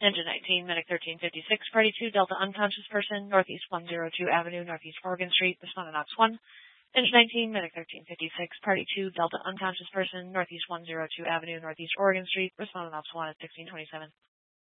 Engine 19, Medic 1356, Party 2, Delta unconscious person, Northeast 102 Avenue, Northeast Oregon Street, respondent Ops 1. Engine 19, Medic 1356, Party 2, Delta unconscious person, Northeast 102 Avenue, Northeast Oregon Street, respondent Ops 1 at 1627.